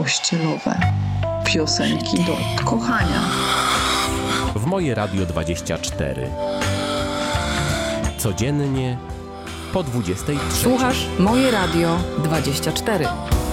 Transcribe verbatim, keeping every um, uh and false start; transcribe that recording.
pościelowe, piosenki do kochania. W Moje Radio dwadzieścia cztery. Codziennie po dwudziestej trzeciej. Słuchasz Moje Radio dwadzieścia cztery.